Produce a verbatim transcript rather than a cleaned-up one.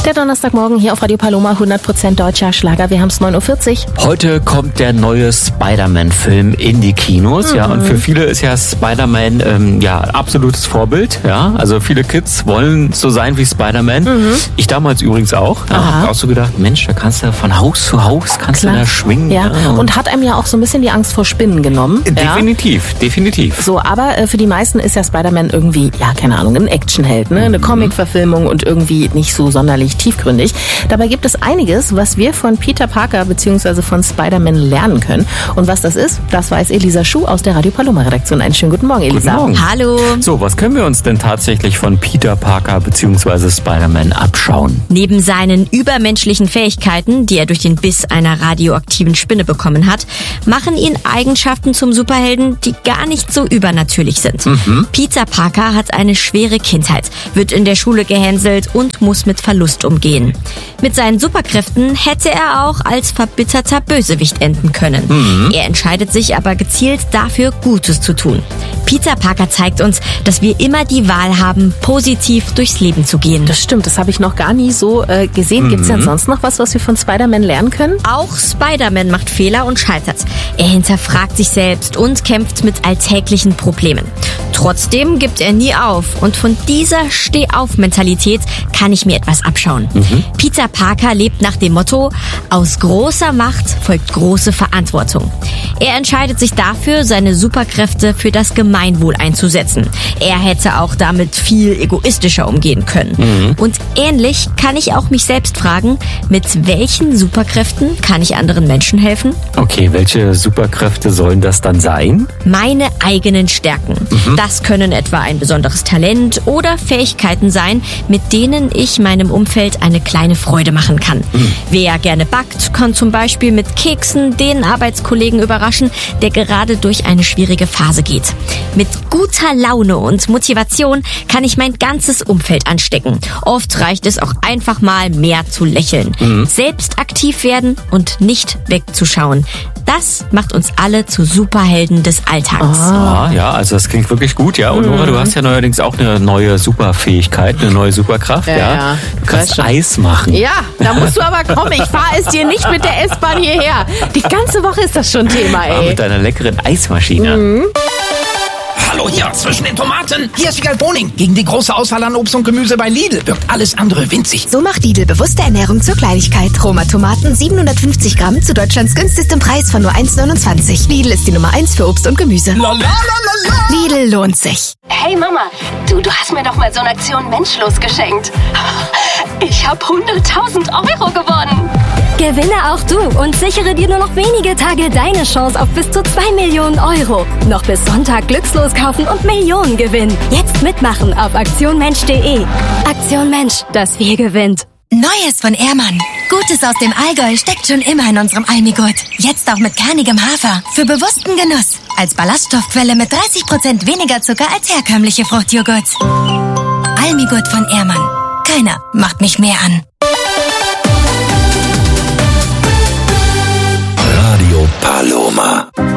Der Donnerstagmorgen hier auf Radio Paloma, hundert Prozent deutscher Schlager. Wir haben es neun Uhr vierzig. Heute kommt der neue Spider-Man-Film in die Kinos. Mhm. Ja, und für viele ist ja Spider-Man ähm, ja absolutes Vorbild. Ja, also viele Kids wollen so sein wie Spider-Man. Mhm. Ich damals übrigens auch. Ja, hab auch so gedacht, Mensch, da kannst du von Haus zu Haus kannst Klar. du da schwingen. Ja. ja. Und hat einem ja auch so ein bisschen die Angst vor Spinnen genommen. Definitiv, ja. definitiv. So, aber äh, für die meisten ist ja Spider-Man irgendwie, ja, keine Ahnung, ein Actionheld, ne? Eine mhm. Comic-Verfilmung und irgendwie nicht so sonderlich tiefgründig. Dabei gibt es einiges, was wir von Peter Parker bzw. von Spider-Man lernen können. Und was das ist, das weiß Elisa Schuh aus der Radio Paloma Redaktion. Einen schönen guten Morgen, Elisa. Guten Morgen. Hallo. So, was können wir uns denn tatsächlich von Peter Parker bzw. Spider-Man abschauen? Neben seinen übermenschlichen Fähigkeiten, die er durch den Biss einer radioaktiven Spinne bekommen hat, machen ihn Eigenschaften zum Superhelden, die gar nicht so übernatürlich sind. Mhm. Peter Parker hat eine schwere Kindheit, wird in der Schule gehänselt und muss mit Verlust umgehen. Mit seinen Superkräften hätte er auch als verbitterter Bösewicht enden können. Mhm. Er entscheidet sich aber gezielt dafür, Gutes zu tun. Peter Parker zeigt uns, dass wir immer die Wahl haben, positiv durchs Leben zu gehen. Das stimmt, das habe ich noch gar nie so äh, gesehen. Mhm. Gibt es denn sonst noch was, was wir von Spider-Man lernen können? Auch Spider-Man macht Fehler und scheitert. Er hinterfragt sich selbst und kämpft mit alltäglichen Problemen. Trotzdem gibt er nie auf. Und von dieser Steh-auf-Mentalität kann ich mir etwas abschauen. Mhm. Peter Parker lebt nach dem Motto, aus großer Macht folgt große Verantwortung. Er entscheidet sich dafür, seine Superkräfte für das Gemeinwohl einzusetzen. Er hätte auch damit viel egoistischer umgehen können. Mhm. Und ähnlich kann ich auch mich selbst fragen, mit welchen Superkräften kann ich anderen Menschen helfen? Okay, welche Superkräfte sollen das dann sein? Meine eigenen Stärken. Mhm. Das können etwa ein besonderes Talent oder Fähigkeiten sein, mit denen ich meinem Umfeld eine kleine Freude machen kann. Mhm. Wer gerne backt, kann zum Beispiel mit Keksen den Arbeitskollegen überraschen, der gerade durch eine schwierige Phase geht. Mit guter Laune und Motivation kann ich mein ganzes Umfeld anstecken. Oft reicht es auch einfach mal mehr zu lächeln. Mhm. Selbst aktiv werden und nicht wegzuschauen. Das macht uns alle zu Superhelden des Alltags. Ah, ja, also das klingt wirklich gut, ja. Und Nora, du hast ja neuerdings auch eine neue Superfähigkeit, eine neue Superkraft, ja. ja. ja. Du kannst Eis machen. Ja, da musst du aber kommen. Ich fahre es dir nicht mit der S-Bahn hierher. Die ganze Woche ist das schon Thema, ey. Ja, mit deiner leckeren Eismaschine. Mhm. Hallo hier zwischen den Tomaten. Hier ist Wiegald Boning. Gegen die große Auswahl an Obst und Gemüse bei Lidl wirkt alles andere winzig. So macht Lidl bewusste Ernährung zur Kleinigkeit. Roma Tomaten siebenhundertfünfzig Gramm zu Deutschlands günstigstem Preis von nur eins neunundzwanzig. Lidl ist die Nummer eins für Obst und Gemüse. La, la, la, la, la. Lidl lohnt sich. Hey Mama, du, du hast mir doch mal so eine Aktion Menschlos geschenkt. Ich habe hunderttausend Euro gewonnen. Gewinne auch du und sichere dir nur noch wenige Tage deine Chance auf bis zu zwei Millionen Euro. Noch bis Sonntag glückslos kaufen und Millionen gewinnen. Jetzt mitmachen auf aktion mensch punkt de. Aktion Mensch, das Wir gewinnt. Neues von Ehrmann. Gutes aus dem Allgäu steckt schon immer in unserem Almigurt. Jetzt auch mit kernigem Hafer. Für bewussten Genuss. Als Ballaststoffquelle mit dreißig Prozent weniger Zucker als herkömmliche Fruchtjoghurts. Almigurt von Ehrmann. Keiner macht mich mehr an. Radio Paloma.